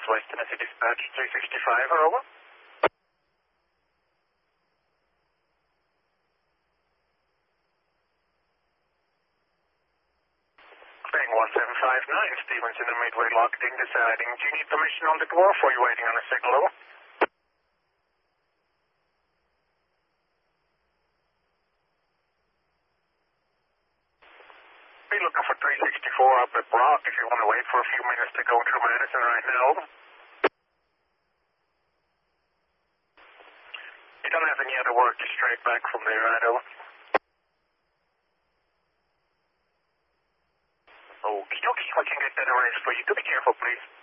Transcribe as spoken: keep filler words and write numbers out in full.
West Tennessee Dispatch three sixty-five, over. Clearing one seven five nine, Stevens in the midway locked in deciding. Do you need permission on the dwarf or are you waiting on a signal, over? Be looking for three sixty-four up at Brock if you want to wait for a few minutes to go through Madison right now. You don't have any other work, just straight back from there, right, over? Okie dokie, I can get that arranged for you. Do be careful, please.